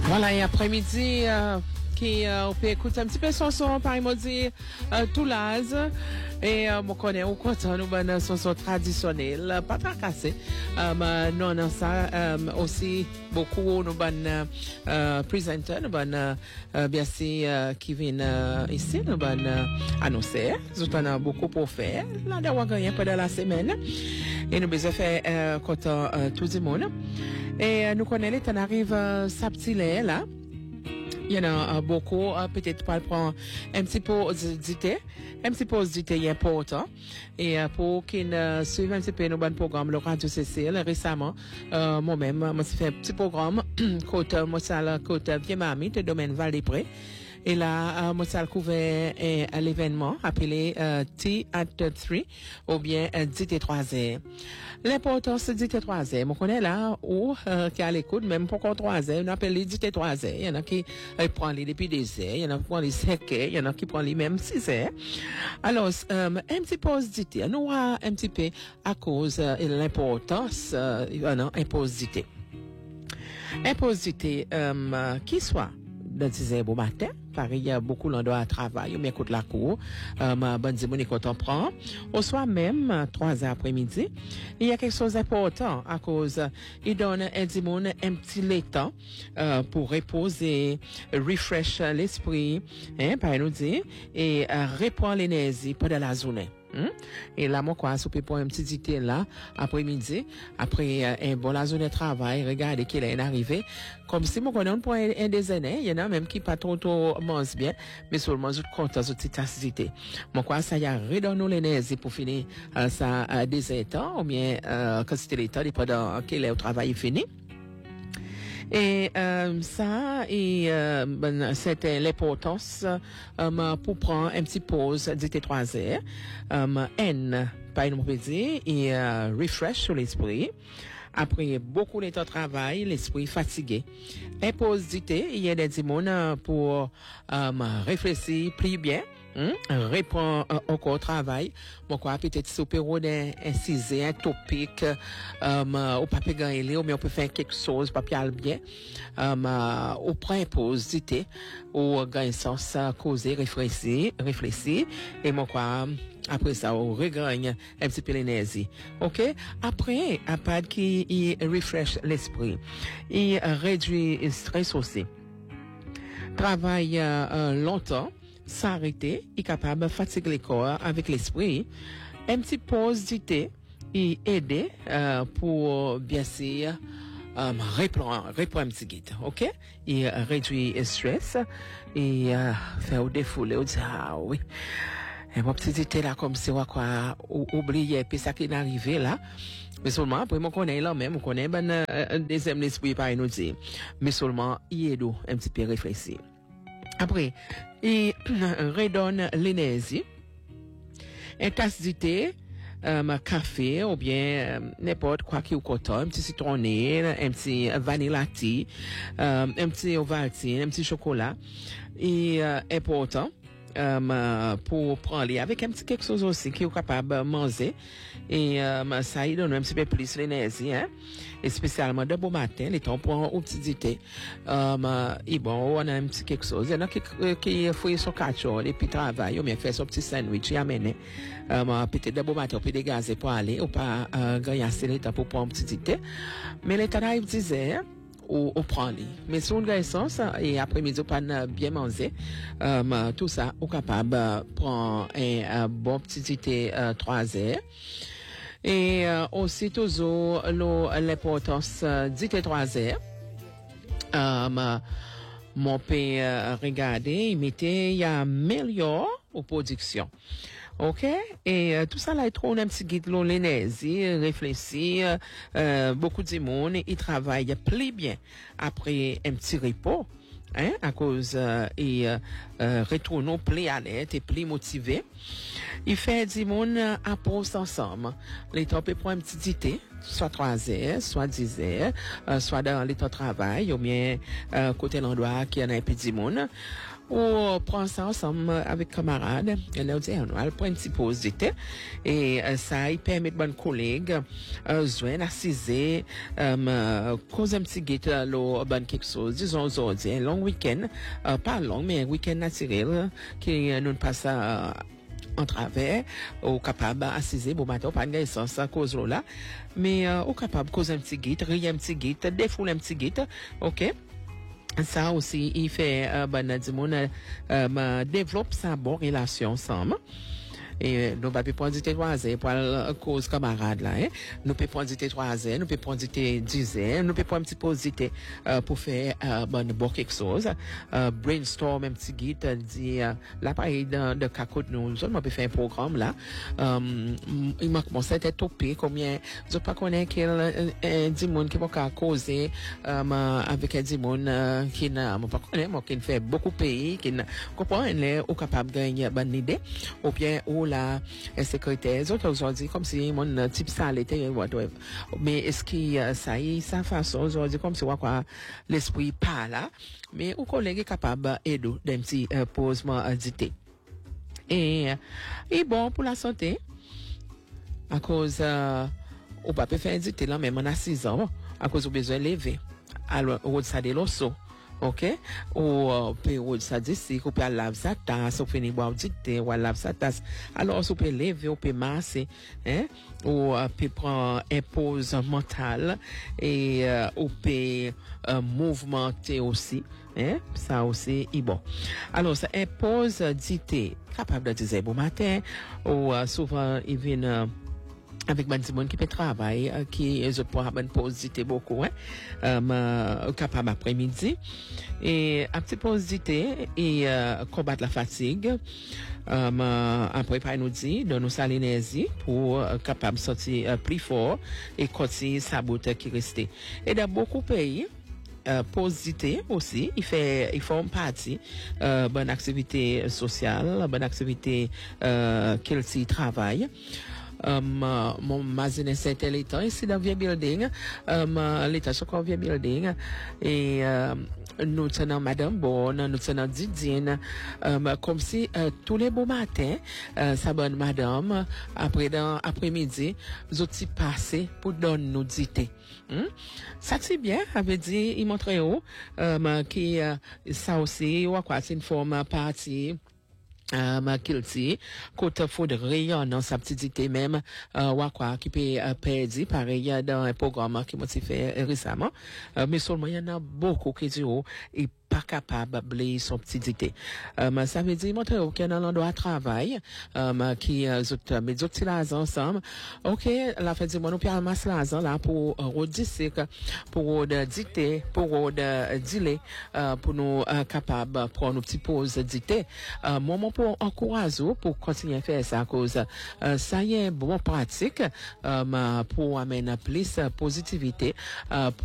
Voilà, et après-midi, on peut écouter un petit peu chanson, par maudit, Toulaz. Et, on connaît, on content, nous, bonne chanson traditionnelle, pas tracassée. Non, non, ça, aussi, beaucoup, nous, bonne, présenteurs, nous, bonne, bien sûr, qui viennent, ici, nous, bonne, annoncer. Nous, avons beaucoup pour faire. Là, d'avoir gagné pendant la semaine. Et nous, besoin faire, content, tout le monde. Et, nous connaissons, les temps arrive, sabtilé, là. Il y en a beaucoup, peut-être pas prendre un petit peu d'idée. Un petit peu d'idée est important. Et pour qu'ils suivent un petit peu nos bons programmes, le Radio Cécile, récemment, moi-même, moi, j'ai fait un petit programme, côté Vieux-Mami, de domaine Val-des-Prés. Et là, moi, ça a couvert l'événement appelé T at 3 ou bien DT3R. L'importance de DT3R, on connaît là où, qui a l'écoute, même pour qu'on 3R, on appelle les DT3R. Il y en a qui prennent les depuis des heures, il y en a qui prennent les 5 heures, il y en a qui prennent les même 6 heures. Alors, un petit peu de DT, nous un petit peu à cause de l'importance, imposité. Imposité, qui soit dans 10 heures au matin, pareil, il y a beaucoup d'endroits à travail, on écoute la cour, bonne dimoni quand on prend, au soir même, 3 heures après-midi, il y a quelque chose d'important à cause, il donne un dimoni un petit temps, pour reposer, refresh l'esprit, par nous dire, et reprendre l'énergie pendant la journée. Et là, moi, quoi, souper pour un petit dicté là, après-midi, après un bon la journée de travail, regardez qu'il est arrivé, comme si moi, on pour un des années, il y en a même qui pas trop mange bien, mais seulement, je compte, je petite acidité. Moi, quoi, ça y a redonné l'énergie pour finir, ça, des temps, ou bien, quand c'était l'état, pendant qu'il est au travail fini. Et ça et c'était l'importance pour prendre un petit pause d'été 3 heures N pas une mauvaise et refresh sur l'esprit. Après beaucoup de temps de travail, l'esprit fatigué. Un pause d'été, il y a des gens pour réfléchir plus bien. Répond encore au travail. Bon, quoi, peut-être super un sujet, un topic, ou pas gagner, ou mais on peut faire quelque chose, pas bien, ou prend une pause d'été, ou gagner sens, causer, réfléchir, et bon, quoi, après ça, on regagne un petit peu l'énergie. OK? Après, un pad qui refresh l'esprit. Il réduit le stress aussi. Travaille, longtemps. S'arrêter, est capable de fatiguer le corps avec l'esprit, un petit pause d'été, et aider, pour, bien sûr, reprendre un petit guide, ok? Et réduire le stress, et, faire au défouler, dire, ah oui. Et mon petit été là, comme si, quoi, oublier, puis ça qui est arrivé là. Mais seulement, après, on connaît là même, on connaît, deuxième l'esprit, par nous dire. Mais seulement, il est un petit peu réfléchir. Après, il redonne l'énergie, un tasse de thé, café ou bien n'importe quoi qui est au coton, un petit citronné, un petit vanilla tea, un petit Ovaltine, un petit chocolat, et important. Pour prendre avec un petit quelque chose aussi qui est capable de manger et ça il donne un petit peu plus l'énergie et spécialement de bon matin les temps pour un petit thé et bon on a un petit quelque chose il y en a qui font son cacho et puis travail ou bien fait son petit sandwich et amène peut-être de bon matin puis dégazer pour aller ou pas gagner assez de temps pour prendre un petit thé mais les temps arrive 10 heures ou prendre. Mais si on gagne ça, et après-midi, on pas bien manger, tout ça, on est capable de prendre un bon petit thé 3 heures. Et aussi, toujours, l'importance du thé 3 heures. Mon père regardez, il y a meilleur aux productions. OK? Et tout ça là, il trouve un petit guide l'énergie, réfléchir, beaucoup de monde, il travaille plus bien après un petit repos, à cause retourne plus alerte et plus motivé. Il fait du monde à pause ensemble. Les temps peut prendre un petit thé, soit 3 heures, soit 10 heures, soit dans l'état de travail, ou bien côté l'endroit qui en a un petit monde. Ou prend ça ensemble avec camarades, et là, on dit, on va prendre une petite pause d'été, et ça, il permet de bonnes collègues, joindre, assiser, causer un petit guide, bonne quelque chose, disons aujourd'hui, un long week-end, pas long, mais un week-end naturel, qui nous passe en travers, ou capable d'assiser, bon matin, pas de sens à cause là, mais ou capable de causer un petit guide, rire un petit guide, défouler un petit guide, ok? Ça aussi, il fait, développe sa bonne relation ensemble. Et nous ne pouvons pas dire 3 heures pour la cause camarade là, hein. Nous pouvons pas dire 3 heures, nous pouvons pas dire 10 heures, nous pouvons pas un petit peu pour faire bon quelque chose. Brainstorm un petit guide, dire l'appareil de cacotte nous, on peut faire un programme là. Il m'a commencé à être topé combien je pas connais quel dimon qui va causer avec un dimon qui n'a pas connais moi qui fait beaucoup pays qui comprend les ou capable de gagner bonne idée ou bien ou la sécurité autres aujourd'hui comme si mon type ça était whatever mais est-ce que ça y sa façon aujourd'hui comme si quoi l'esprit pas là mais ou collègue capable aider d'un petit posement dité et bon pour la santé à cause on pas peut faire dité là même on a 6 ans à cause au besoin lever alors au ça de l'osso. OK ou peut ça dit si qu'on peut laver sa tasse ou finir boire du thé ou laver sa tasse alors on peut lever on peut masser hein ou peut prendre une pause mentale et on peut mouvementer aussi hein ça aussi est bon alors ça une pause dité capable de dire bon matin ou souvent il vient avec des gens qui peut travailler, qui je pourrais avoir une pause d'été beaucoup, hein, capable après-midi. Et un petit pause d'été et combattre la fatigue. Après, par nous dit, de nous saler l'énergie pour capable de sortir plus fort et continuer sa beauté qui restait. Et dans beaucoup de pays, posité aussi, il forme partie bonne activité sociale, bonne activité qu'il travaille. Mon magazine c'était l'état ici dans vieux building l'état sur un vieux building et nous tenons madame bonne nous tenons Didine comme si tous les beaux matins sa bonne madame après-midi nous avons passé pour donner nous dité ça c'est bien avait dit il montrait où qui ça aussi ou quoi c'est une forme partie ma kilti côté faut de rayon dans sa petite idée même ou quoi qui peut perdre pareil dans un programme qui m'a fait récemment mais seulement il y en a beaucoup qui disent et pas capable de son petit idée ça veut dire montrer aucun dans l'endroit de travail qui mais d'autres là ensemble OK la fait dire nous pierre masse là là pour redisser pour de dicter pour de dealer pour nous capable prendre nos petites pauses dicter moment pour encourager pour continuer à faire ça à cause ça y est bon pratique pour amener plus positivité